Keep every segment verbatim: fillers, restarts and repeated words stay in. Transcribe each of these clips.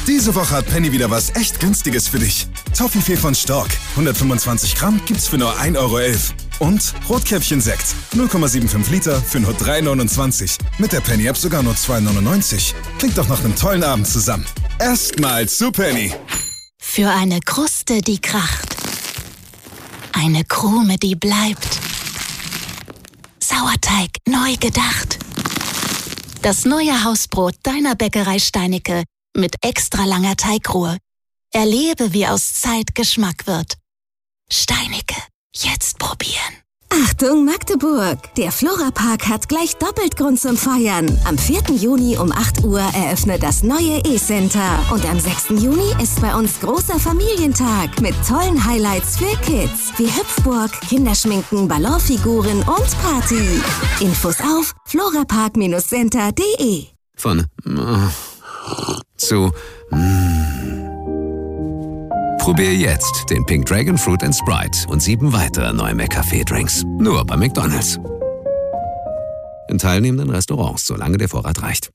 Diese Woche hat Penny wieder was echt Günstiges für dich. Toffifee von Stork, hundertfünfundzwanzig Gramm, gibt's für nur ein Euro elf. Und Rotkäppchen-Sekt, null Komma fünfundsiebzig Liter für nur drei neunundzwanzig. Mit der Penny-App sogar nur zwei neunundneunzig. Klingt doch nach einem tollen Abend zusammen. Erstmals zu Penny. Für eine Kruste, die kracht. Eine Krume, die bleibt. Sauerteig neu gedacht. Das neue Hausbrot deiner Bäckerei Steinicke mit extra langer Teigruhe. Erlebe, wie aus Zeit Geschmack wird. Steinicke, jetzt probieren. Achtung Magdeburg! Der Florapark hat gleich doppelt Grund zum Feiern. Am vierten Juni um acht Uhr eröffnet das neue E-Center. Und am sechsten Juni ist bei uns großer Familientag mit tollen Highlights für Kids. Wie Hüpfburg, Kinderschminken, Ballonfiguren und Party. Infos auf florapark center punkt de. Von äh, zu mm. Probier jetzt den Pink Dragon Fruit and Sprite und sieben weitere neue McCafé-Drinks. Nur bei McDonald's. In teilnehmenden Restaurants, solange der Vorrat reicht.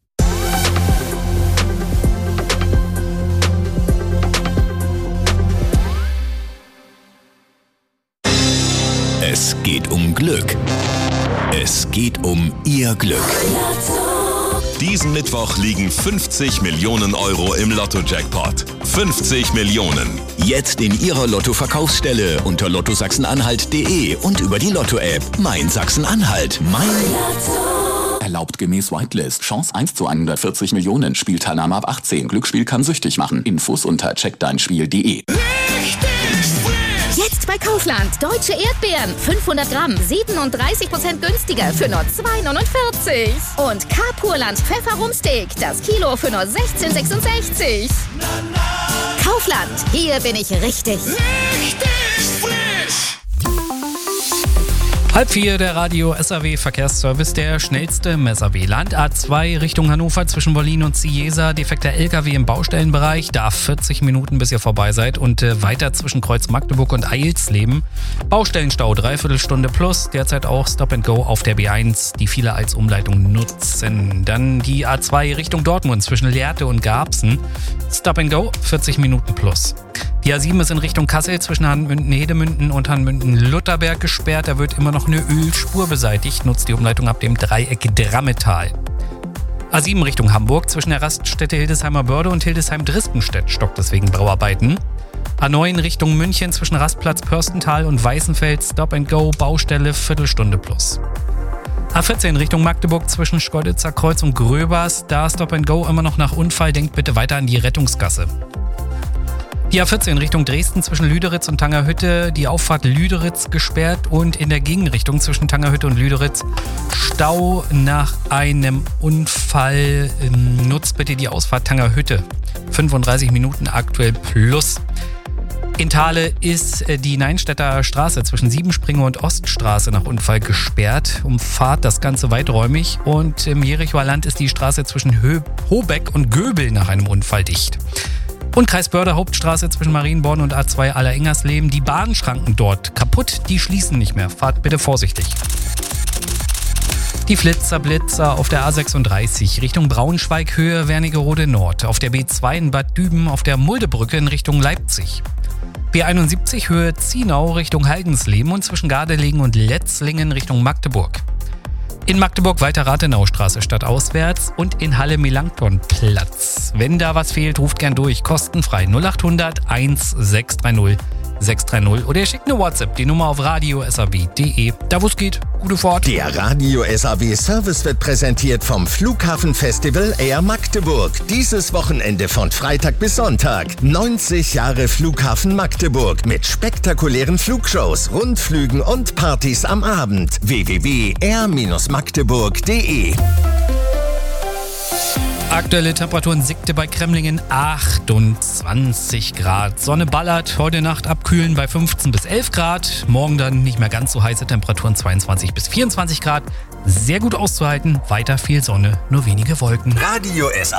Es geht um Glück. Es geht um Ihr Glück. Diesen Mittwoch liegen fünfzig Millionen Euro im Lotto-Jackpot. fünfzig Millionen. Jetzt in Ihrer Lotto-Verkaufsstelle unter lotto sachsen-anhalt punkt de und über die Lotto-App Mein Sachsen-Anhalt. Mein Lotto. Erlaubt gemäß Whitelist. Chance eins zu hundertvierzig Millionen. Spielteilnahme ab achtzehn. Glücksspiel kann süchtig machen. Infos unter check dein spiel punkt de. Jetzt bei Kaufland. Deutsche Erdbeeren. fünfhundert Gramm. siebenunddreißig Prozent günstiger für nur zwei neunundvierzig. Und K-Purland Pfefferumsteak. Das Kilo für nur sechzehn sechsundsechzig. Kaufland. Hier bin ich richtig. Richtig frisch. Halb vier, der Radio S A W Verkehrsservice, der schnellste im S A W. Land A zwei Richtung Hannover zwischen Berlin und Ciesa, defekter L K W im Baustellenbereich, da vierzig Minuten, bis ihr vorbei seid und äh, weiter zwischen Kreuz Magdeburg und Eilsleben. Baustellenstau, dreiviertel Stunde plus, derzeit auch Stop and Go auf der B eins, die viele als Umleitung nutzen. Dann die A zwei Richtung Dortmund zwischen Lehrte und Garbsen, Stop and Go, vierzig Minuten plus. Die A sieben ist in Richtung Kassel zwischen Hanmünden-Hedemünden und Hanmünden-Lutherberg gesperrt. Da wird immer noch eine Ölspur beseitigt. Nutzt die Umleitung ab dem Dreieck Drammetal. A sieben Richtung Hamburg zwischen der Raststätte Hildesheimer Börde und Hildesheim-Drispenstedt stockt deswegen Bauarbeiten. A neun Richtung München zwischen Rastplatz Pörstental und Weißenfeld Stop and Go, Baustelle Viertelstunde plus. A vierzehn Richtung Magdeburg zwischen Schkeuditzer Kreuz und Gröbers, da Stop and Go immer noch nach Unfall, denkt bitte weiter an die Rettungsgasse. Die A vierzehn Richtung Dresden zwischen Lüderitz und Tangerhütte, die Auffahrt Lüderitz gesperrt und in der Gegenrichtung zwischen Tangerhütte und Lüderitz Stau nach einem Unfall. Nutzt bitte die Ausfahrt Tangerhütte. fünfunddreißig Minuten aktuell plus. In Thale ist die Neinstädter Straße zwischen Siebenspringe und Oststraße nach Unfall gesperrt. Umfahrt das Ganze weiträumig. Und im Jerichoer Land ist die Straße zwischen Hö- Hobeck und Göbel nach einem Unfall dicht. Und Kreis Börde Hauptstraße zwischen Marienborn und A zwei Allerengersleben. Die Bahnschranken dort kaputt, die schließen nicht mehr. Fahrt bitte vorsichtig. Die Flitzer Blitzer auf der A sechsunddreißig Richtung Braunschweig Höhe Wernigerode Nord. Auf der B zwei in Bad Düben auf der Muldebrücke in Richtung Leipzig. B einundsiebzig Höhe Zienau Richtung Halgensleben und zwischen Gardelegen und Letzlingen Richtung Magdeburg. In Magdeburg weiter Rathenaustraße stadtauswärts und in Halle Melanchthonplatz. Wenn da was fehlt, ruft gern durch. Kostenfrei null achthundert sechshundertsechzig sechshundertdreißig oder ihr schickt eine WhatsApp, die Nummer auf radio s a w punkt de. Da wo es geht, gute Fahrt. Der Radio S A W Service wird präsentiert vom Flughafenfestival Air Magdeburg. Dieses Wochenende von Freitag bis Sonntag. neunzig Jahre Flughafen Magdeburg mit spektakulären Flugshows, Rundflügen und Partys am Abend. w w w punkt air magdeburg punkt de. Aktuelle Temperaturen sickte bei Kremlingen achtundzwanzig Grad. Sonne ballert, heute Nacht abkühlen bei fünfzehn bis elf Grad. Morgen dann nicht mehr ganz so heiße Temperaturen, zweiundzwanzig bis vierundzwanzig Grad. Sehr gut auszuhalten, weiter viel Sonne, nur wenige Wolken. Radio S A W